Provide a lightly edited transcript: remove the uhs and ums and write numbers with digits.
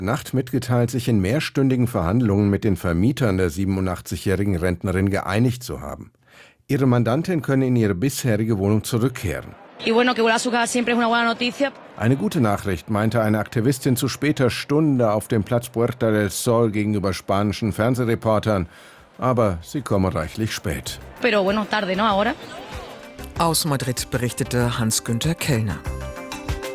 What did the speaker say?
Nacht mitgeteilt, sich in mehrstündigen Verhandlungen mit den Vermietern der 87-jährigen Rentnerin geeinigt zu haben. Ihre Mandantin könne in ihre bisherige Wohnung zurückkehren. Eine gute Nachricht, meinte eine Aktivistin zu später Stunde auf dem Platz Puerta del Sol gegenüber spanischen Fernsehreportern. Aber sie komme reichlich spät. Aus Madrid berichtete Hans-Günther Kellner.